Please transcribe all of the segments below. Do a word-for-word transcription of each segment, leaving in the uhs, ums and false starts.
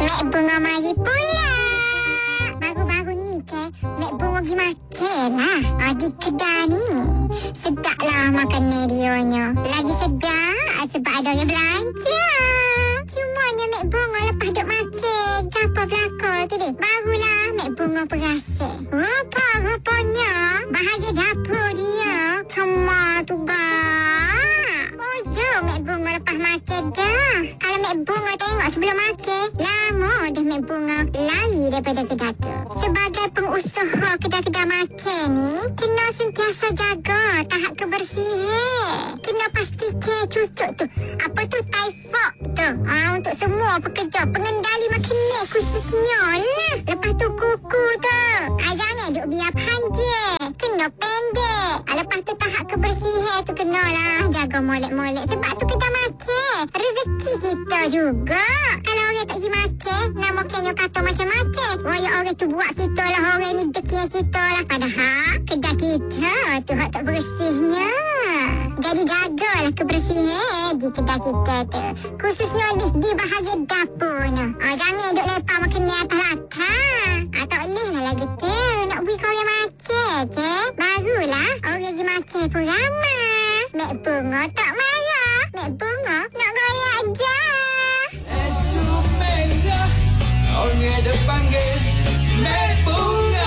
Mek Bunga mari pula. Baru-baru ni ke, Mek Bunga pergi makan lah. Ah, di kedai ni. Sedap lah makan medionya. Lagi sedap sebab ada orang belanja. Cumanya Mek Bunga lepas duk makan. Gapa belakang tu dek. Barulah Mek Bunga perasan. Rupa-rupanya bahagian dapur dia cuma tu gak. Oh, jom Mek Bunga lepas makan dah. Kalau Mek Bunga tengok sebelum makan, lama dah Mek Bunga lari daripada kedai tu. Sebagai pengusaha kedai-kedai makan ni, kena sentiasa jaga tahap kebersihan. Kena pastikan cucuk tu. Apa tu? Typhoid tu. Ah, untuk semua pekerja, pengendali makanan khususnya lah. Lepas tu kuku tu. Ah, jangan duk biar panjang. Kena pendek. Ah, lepas tu tahap kebersihan tu kenalah jaga molek-molek. Sebab tu kedai makan rezeki kita juga. Kalau orang tak pergi makan, nak makannya kata macam-macam. Raya orang tu buat kita lah, orang ni dekir kita lah. Padahal kedai kita tu hak tak bersihnya. Jadi jagalah kebersihan di kedai kita tu. Khususnya di, di bahagian dapur ni. Ah, jangan duk lepak makanan atas latar. Ah, tak boleh lah lagu tu. Nak beri kau orang makan ke? Barulah orang pergi makan pun ramai. Mek Bunga tak marah. Mek Bunga nak goyak je. Ecu merah, orang ada panggil Mek Bunga.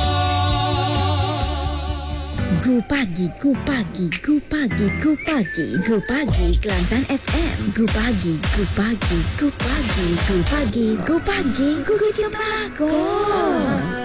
Gu Pagi, Gu Pagi, Gu Pagi, Gu Pagi, Gu Pagi, Kelantan F M. Gu Pagi, Gu Pagi, Gu Pagi, Gu Pagi, Gu Pagi, Gu Kita Pelakon.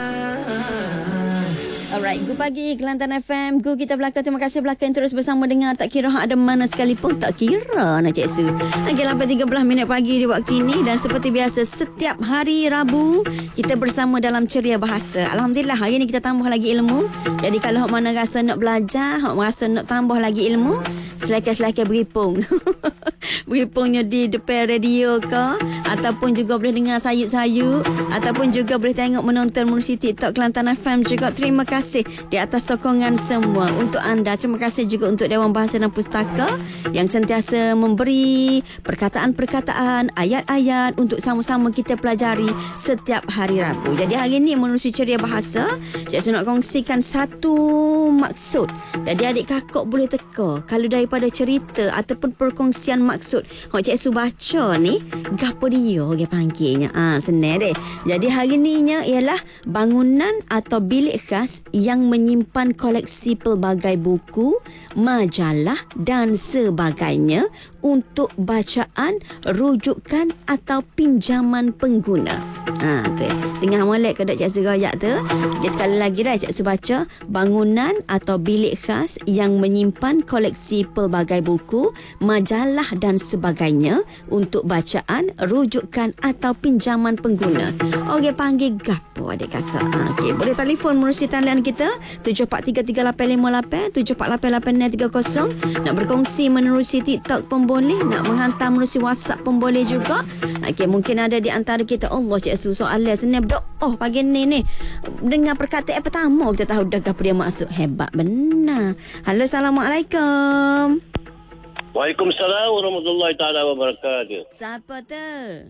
Alright, Gu Pagi, Kelantan F M, Gu Kita Belakang. Terima kasih belakang terus bersama dengar. Tak kira ada mana sekalipun, tak kira nak Cik Su. Lagi lapan tiga belas minit pagi di waktu ini. Dan seperti biasa, setiap hari Rabu, kita bersama dalam Ceria Bahasa. Alhamdulillah, hari ini kita tambah lagi ilmu. Jadi kalau hok mana rasa nak belajar, hok rasa nak tambah lagi ilmu, selaka-selaka beripung. Beripungnya di depan radio ke, ataupun juga boleh dengar sayuk-sayuk, ataupun juga boleh tengok menonton melalui TikTok Kelantan F M juga. Terima kasih di atas sokongan semua untuk anda. Terima kasih juga untuk Dewan Bahasa dan Pustaka yang sentiasa memberi perkataan-perkataan, ayat-ayat untuk sama-sama kita pelajari setiap hari Rabu. Jadi hari ini menerusi Ceria Bahasa, Cik Su nak kongsikan satu maksud. Jadi adik kakak boleh teka kalau daripada cerita ataupun perkongsian maksud hok Cik Su baca ni, gapo dia orang panggilnya. Ah, senang deh. Jadi hari ininya ialah bangunan atau bilik khas yang menyimpan koleksi pelbagai buku, majalah dan sebagainya untuk bacaan, rujukan atau pinjaman pengguna. Ha, tu. Dengar molek ke tak Cik Su royak tu? Okay, sekali lagi dah Cik Su baca. Bangunan atau bilik khas yang menyimpan koleksi pelbagai buku, majalah dan sebagainya untuk bacaan, rujukan atau pinjaman pengguna. Orang panggil gapo adik kakak? Ha, okay. Boleh telefon menerusi talian kita tujuh empat tiga tiga lapan lima lapan, tujuh empat lapan lapan enam tiga kosong. Nak berkongsi menerusi TikTok pun boleh, nak menghantar menerusi WhatsApp pun boleh juga. Okay, mungkin ada di antara kita, Allah Cik Su soalan senang berdoa oh pagi ni ni dengar perkataan pertama kita tahu dah apa dia maksud. Hebat benar. Halo, Assalamualaikum. Waalaikumsalam warahmatullahi taala wabarakatuh. Siapa tu?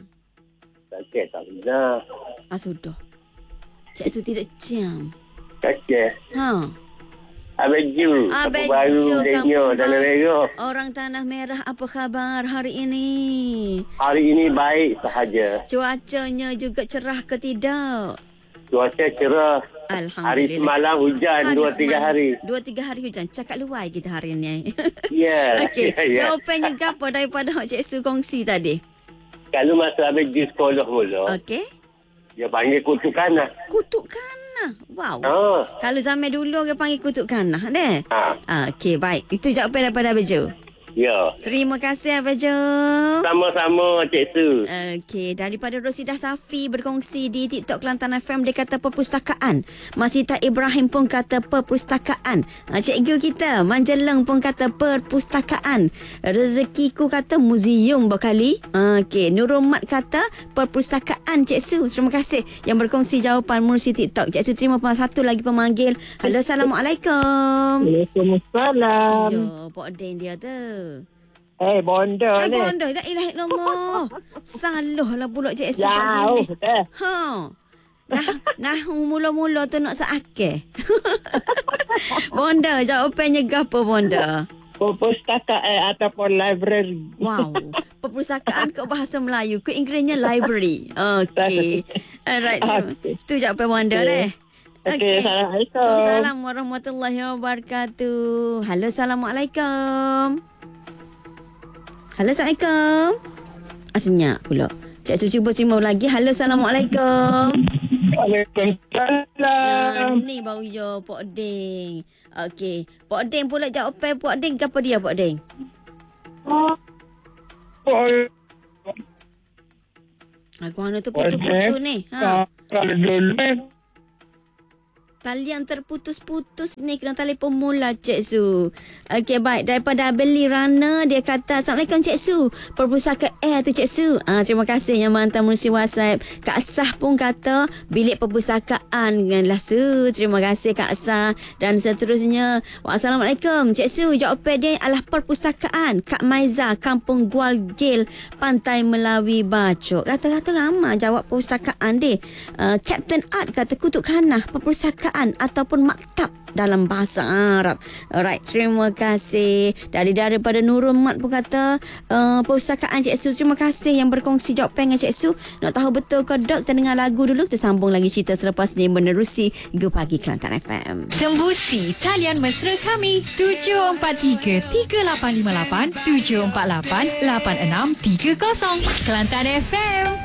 Okey, tak benar. Ah, sudah. Cik Su tidak jam. Okey. Ha. Abeju. Abeju, baru kamu dengar Tanah Merah. Orang Tanah Merah, apa khabar hari ini? Hari ini baik sahaja. Cuacanya juga cerah ke tidak? Cuaca cerah. Alhamdulillah. Hari semalam hujan Hari dua tiga semalam, hari. Dua tiga hari hujan. Cakap luar kita hari ni. Ya. Okey, ya, ya. jawapannya apa daripada Cik Su kongsi tadi? Kalau masa Abeju sekolah mula, Okey. dia panggil kutu kanah. Kutuk kanah. Wow. Ha. Kalau zaman dulu orang panggil kutuk kanah deh. Ha. Ah, okey, baik. Itu jawapan daripada Abejo. Ya. Terima kasih Abejo. Sama-sama Cik Su. Okey, daripada Rosidah Safi berkongsi di TikTok Kelantan F M, dia kata perpustakaan. Masita Ibrahim pun kata perpustakaan. Ha, cikgu kita Manjeleng pun kata perpustakaan. Rezekiku kata muzium berkali. Okey, Nurul Mat kata perpustakaan Cik Su. Terima kasih yang berkongsi jawapan melalui TikTok. Cik Su terima satu lagi pemanggil. Halo, Assalamualaikum. Waalaikumsalam. Yo, Pak Den dia tu. Eh, bonda Eh, ni. bonda. La ilaha illallah. Salah lah pula Cik Su pagi Jauh ni. dah. Ha. Nah, nah mula-mula tu nak seakeh. Bonda, jawapannya apa Bonda? Perpustakaan ataupun library. Wow. Perpustakaan ke bahasa Melayu. Ke Inggerisnya library. Okey. Alright. Okey. Tu jawapan Bonda deh. Okey, Assalamualaikum. Assalamualaikum warahmatullahi wabarakatuh. Halo, Assalamualaikum. Halo, Assalamualaikum. Asyik pula. Cik Su cuba terima lagi. Halo, Assalamualaikum. Waalaikumsalam. Ah, ni baru yo Pak Ding. Okey. Pak Ding pula jawapan Pak Ding. Apa dia Pak Ding? Aku mana tu putus-putus ni. Ha. Kalau dulu eh, Talian terputus-putus ni kena telefon mula Cik Su. Okey baik, daripada beli Rana dia kata Assalamualaikum Cik Su. Perpustakaan Air tu Cik Su. Ah, terima kasih yang hantar melalui WhatsApp. Kak Sah pun kata bilik perpustakaan lah Su. Terima kasih Kak Sah. Dan seterusnya Assalamualaikum Cik Su. Jawapan dia adalah perpustakaan Kak Maiza, Kampung Gual Gil, Pantai Melawi Bacok. Kata-kata ramai jawab perpustakaan dia. Uh, Captain Art kata Kutuk Khanah, perpustakaan ataupun maktab dalam bahasa Arab. Alright, terima kasih. Dari daripada Nurul Mat pun kata uh, perpustakaan Cik Su. Terima kasih yang berkongsi jawapan dengan Cik Su. Nak tahu betul ke dok, kita dengar lagu dulu. Kita sambung lagi cerita selepas ni menerusi Go Pagi Kelantan F M. Tembusi talian mesra kami tujuh empat tiga tiga lapan lima lapan tujuh empat lapan lapan enam tiga kosong Kelantan F M.